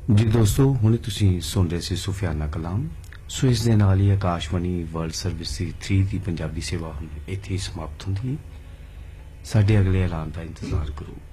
जी दोस्तों हुणे तुसीं सुन रहे सी सुफियाना कलाम। सो इस दे नाल ही आकाशवाणी वर्ल्ड सर्विस 3 दी पंजाबी सेवा हुण इत्थे ही समाप्त हुंदी है। साडे अगले ऐलान दा इंतजार करो।